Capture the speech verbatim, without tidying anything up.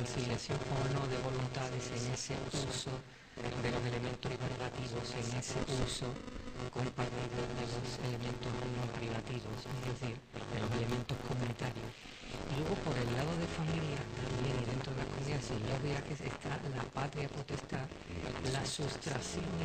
conciliación o no de voluntades en ese uso de los elementos privativos, en ese uso compartido de los elementos no privativos, es decir, de los elementos comunitarios. Y luego por el lado de familia también, y dentro de las comunidades, si yo vea que está la patria potestad, la sustracción